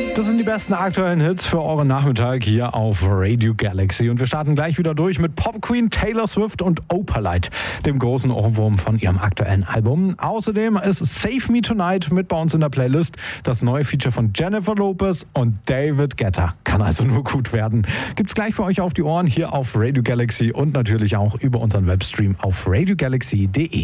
Das sind die besten aktuellen Hits für euren Nachmittag hier auf Radio Galaxy. Und wir starten gleich wieder durch mit Pop Queen, Taylor Swift und Opalite, dem großen Ohrwurm von ihrem aktuellen Album. Außerdem ist Save Me Tonight mit bei uns in der Playlist. Das neue Feature von Jennifer Lopez und David Guetta. Kann also nur gut werden. Gibt's gleich für euch auf die Ohren hier auf Radio Galaxy und natürlich auch über unseren Webstream auf radiogalaxy.de.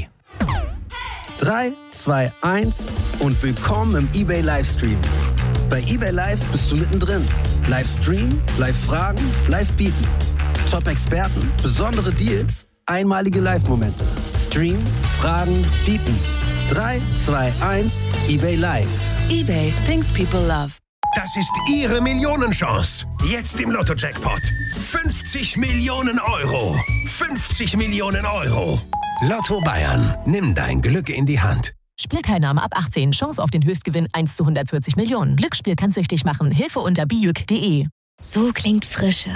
3, 2, 1 und willkommen im eBay Livestream. Bei eBay Live bist du mittendrin. Livestream, Live-Fragen, Live-Bieten. Top-Experten, besondere Deals, einmalige Live-Momente. Stream, Fragen, Bieten. 3, 2, 1, eBay Live. eBay, things people love. Das ist Ihre Millionenchance. Jetzt im Lotto-Jackpot. 50 Millionen Euro. 50 Millionen Euro. Lotto Bayern. Nimm dein Glück in die Hand. Spielteilnahme ab 18. Chance auf den Höchstgewinn 1 zu 140 Millionen. Glücksspiel kann süchtig machen. Hilfe unter bijuk.de. So klingt Frische.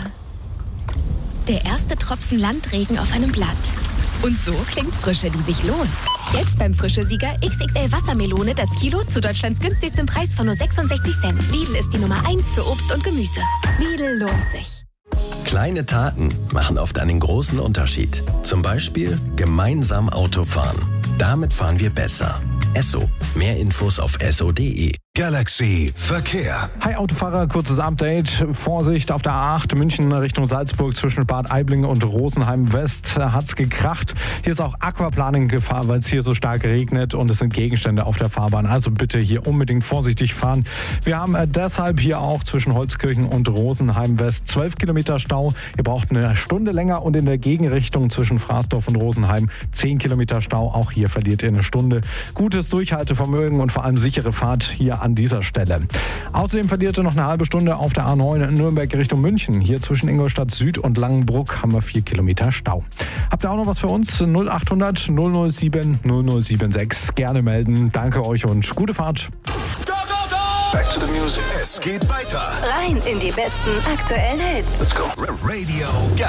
Der erste Tropfen Landregen auf einem Blatt. Und so klingt Frische, die sich lohnt. Jetzt beim Frische-Sieger XXL Wassermelone das Kilo zu Deutschlands günstigstem Preis von nur 66 Cent. Lidl ist die Nummer 1 für Obst und Gemüse. Lidl lohnt sich. Kleine Taten machen oft einen großen Unterschied. Zum Beispiel gemeinsam Auto fahren. Damit fahren wir besser. Esso. Mehr Infos auf esso.de. Galaxy Verkehr. Hi Autofahrer, kurzes Update. Vorsicht auf der A8 München Richtung Salzburg zwischen Bad Aibling und Rosenheim West hat's gekracht. Hier ist auch Aquaplaning-Gefahr, weil es hier so stark regnet und es sind Gegenstände auf der Fahrbahn. Also bitte hier unbedingt vorsichtig fahren. Wir haben deshalb hier auch zwischen Holzkirchen und Rosenheim West 12 Kilometer Stau. Ihr braucht eine Stunde länger und in der Gegenrichtung zwischen Fraßdorf und Rosenheim 10 Kilometer Stau. Auch hier verliert ihr eine Stunde. Gutes Durchhaltevermögen und vor allem sichere Fahrt hier an dieser Stelle. Außerdem verliert ihr noch eine halbe Stunde auf der A9 in Nürnberg Richtung München. Hier zwischen Ingolstadt Süd und Langenbruck haben wir 4 Kilometer Stau. Habt ihr auch noch was für uns? 0800 007 0076. Gerne melden. Danke euch und gute Fahrt. Back to the music. Es geht weiter. Rein in die besten aktuellen Hits. Let's go. Radio Galaxy.